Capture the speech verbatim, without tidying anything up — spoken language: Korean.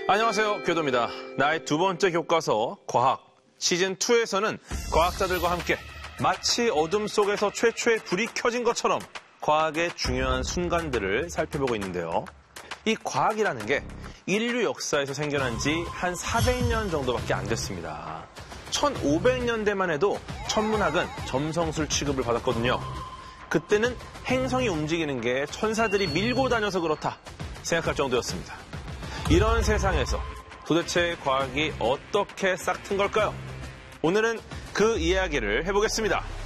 안녕하세요, 교도입니다. 나의 두 번째 교과서 과학 시즌이에서는 과학자들과 함께 마치 어둠 속에서 최초의 불이 켜진 것처럼 과학의 중요한 순간들을 살펴보고 있는데요. 이 과학이라는 게 인류 역사에서 생겨난 지 한 사백 년 정도밖에 안 됐습니다. 천오백 년대만 해도 천문학은 점성술 취급을 받았거든요. 그때는 행성이 움직이는 게 천사들이 밀고 다녀서 그렇다 생각할 정도였습니다. 이런 세상에서 도대체 과학이 어떻게 싹튼 걸까요? 오늘은 그 이야기를 해보겠습니다.